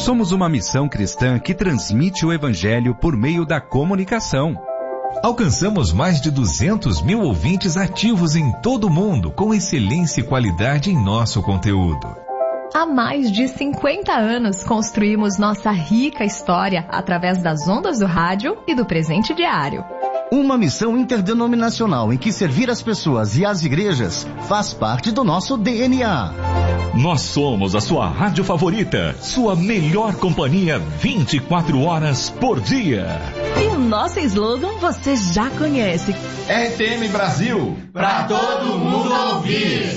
Somos uma missão cristã que transmite o Evangelho por meio da comunicação. Alcançamos mais de 200 mil ouvintes ativos em todo o mundo, com excelência e qualidade em nosso conteúdo. Há mais de 50 anos construímos nossa rica história através das ondas do rádio e do presente diário. Uma missão interdenominacional em que servir as pessoas e as igrejas faz parte do nosso DNA. Nós somos a sua rádio favorita, sua melhor companhia 24 horas por dia. E o nosso slogan você já conhece. RTM Brasil, pra todo mundo ouvir.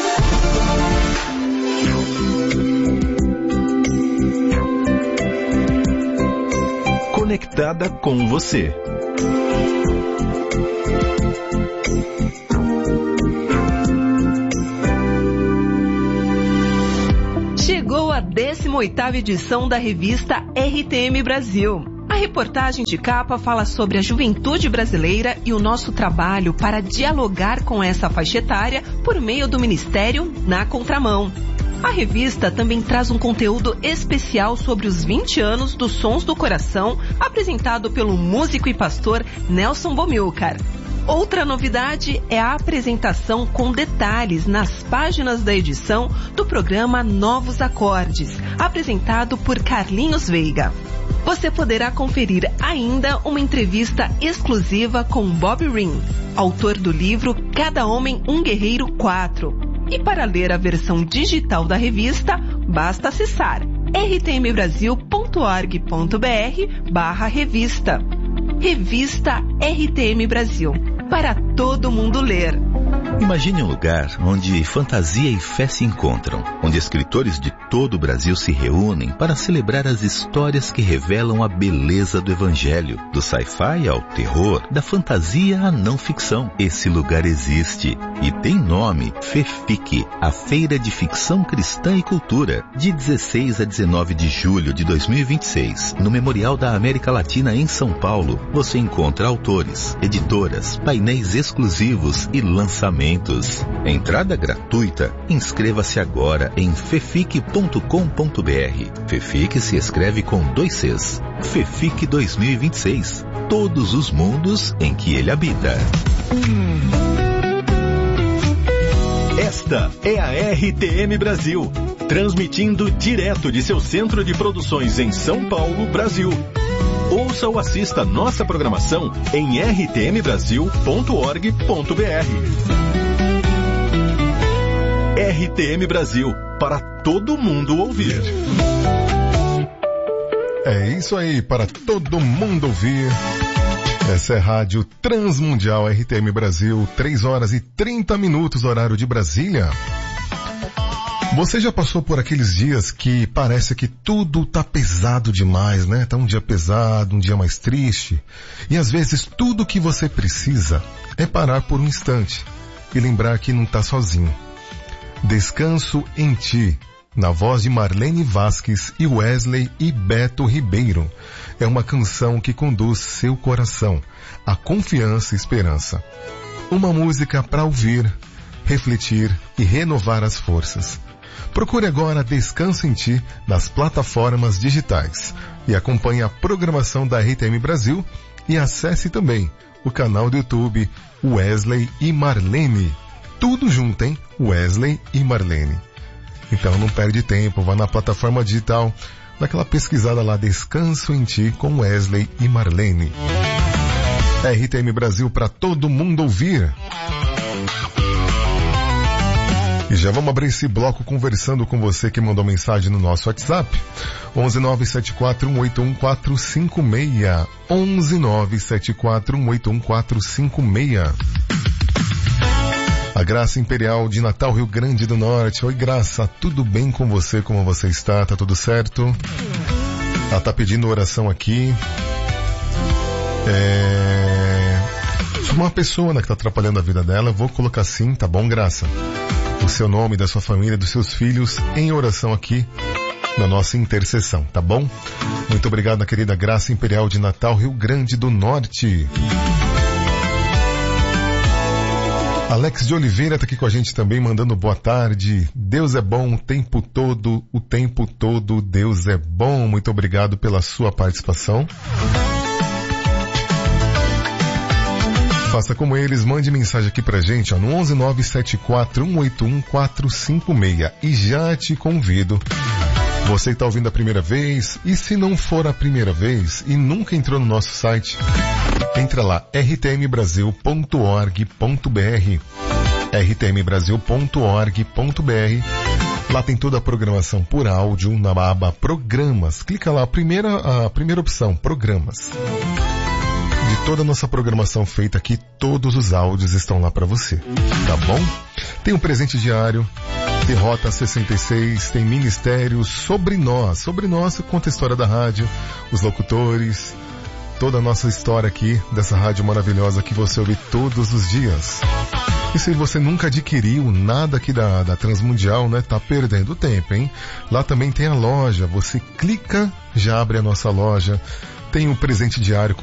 Conectada com você. Chegou a 18ª edição da revista RTM Brasil. A reportagem de capa fala sobre a juventude brasileira e o nosso trabalho para dialogar com essa faixa etária por meio do Ministério Na Contramão. A revista também traz um conteúdo especial sobre os 20 anos dos Sons do Coração, apresentado pelo músico e pastor Nelson Bomilcar. Outra novidade é a apresentação com detalhes nas páginas da edição do programa Novos Acordes, apresentado por Carlinhos Veiga. Você poderá conferir ainda uma entrevista exclusiva com Bob Ring, autor do livro Cada Homem um Guerreiro 4. E para ler a versão digital da revista, basta acessar rtmbrasil.org.br/revista. Revista RTM Brasil, para todo mundo ler. Imagine um lugar onde fantasia e fé se encontram, onde escritores de todo o Brasil se reúnem para celebrar as histórias que revelam a beleza do Evangelho, do sci-fi ao terror, da fantasia à não ficção. Esse lugar existe e tem nome: FEFIC, a Feira de Ficção Cristã e Cultura, de 16 a 19 de julho de 2026, no Memorial da América Latina em São Paulo. Você encontra autores, editoras, painéis exclusivos e lançamentos. Entrada gratuita. Inscreva-se agora em fefic.com.br. FEFIC se escreve com 2 Cs. FEFIC 2026. Todos os mundos em que ele habita. Esta é a RTM Brasil, transmitindo direto de seu centro de produções em São Paulo, Brasil. Ouça ou assista nossa programação em rtmbrasil.org.br. RTM Brasil, para todo mundo ouvir. É isso aí, para todo mundo ouvir. Essa é a Rádio Transmundial RTM Brasil, 3 horas e 30 minutos, horário de Brasília. Você já passou por aqueles dias que parece que tudo tá pesado demais, né? Tá um dia pesado, um dia mais triste. E às vezes tudo que você precisa é parar por um instante e lembrar que não tá sozinho. Descanso em Ti, na voz de Marlene Vasquez e Wesley e Beto Ribeiro. É uma canção que conduz seu coração à confiança e esperança. Uma música para ouvir, refletir e renovar as forças. Procure agora Descanso em Ti nas plataformas digitais e acompanhe a programação da RTM Brasil e acesse também o canal do YouTube Wesley e Marlene. Tudo junto, hein? Wesley e Marlene. Então não perde tempo, vá na plataforma digital, dá aquela pesquisada lá, Descanso em Ti com Wesley e Marlene. RTM Brasil para todo mundo ouvir. E já vamos abrir esse bloco conversando com você que mandou mensagem no nosso WhatsApp. 11974181456. 11974181456. A Graça Imperial de Natal, Rio Grande do Norte. Oi, Graça, tudo bem com você? Como você está? Tá tudo certo? Ela tá pedindo oração aqui. Uma pessoa, né, que tá atrapalhando a vida dela. Eu vou colocar assim, tá bom, Graça? O seu nome, da sua família, dos seus filhos em oração aqui na nossa intercessão, tá bom? Muito obrigado, querida Graça Imperial de Natal, Rio Grande do Norte. Alex de Oliveira tá aqui com a gente também, mandando boa tarde. Deus é bom o tempo todo, Deus é bom. Muito obrigado pela sua participação. Faça como eles, mande mensagem aqui pra gente, ó, no 11974181456. E já te convido, você que tá ouvindo a primeira vez, e se não for a primeira vez e nunca entrou no nosso site, entra lá, rtmbrasil.org.br, rtmbrasil.org.br. Lá tem toda a programação por áudio na aba Programas. Clica lá, a primeira opção, Programas. De toda a nossa programação feita aqui, todos os áudios estão lá para você, tá bom? Tem um presente diário, tem Rota 66, tem Ministérios, Sobre Nós conta a história da rádio, os locutores, toda a nossa história aqui, dessa rádio maravilhosa que você ouve todos os dias. E se você nunca adquiriu nada aqui da Transmundial, né, tá perdendo tempo, hein? Lá também tem a loja, você clica, já abre a nossa loja, tem um presente diário